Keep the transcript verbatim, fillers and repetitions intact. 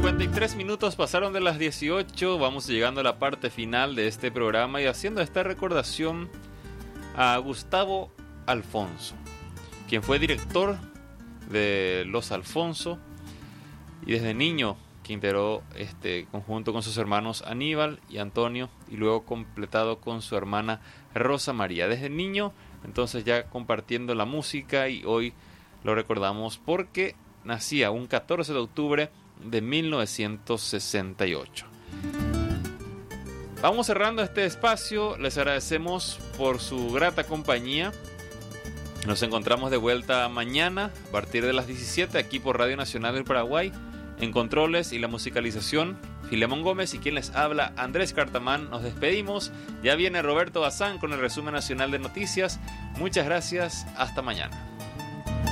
cincuenta y tres minutos pasaron de las dieciocho, vamos llegando a la parte final de este programa y haciendo esta recordación a Gustavo Alfonso, quien fue director de Los Alfonso y desde niño que integró este conjunto con sus hermanos Aníbal y Antonio y luego completado con su hermana Rosa María. Desde niño, entonces ya compartiendo la música y hoy lo recordamos porque nacía un catorce de octubre de mil novecientos sesenta y ocho. Vamos cerrando este espacio, les agradecemos por su grata compañía. Nos encontramos de vuelta mañana a partir de las diecisiete aquí por Radio Nacional del Paraguay. En controles y la musicalización, Filemón Gómez y quien les habla, Andrés Cartamán. Nos despedimos. Ya viene Roberto Bazán con el resumen nacional de noticias. Muchas gracias. Hasta mañana.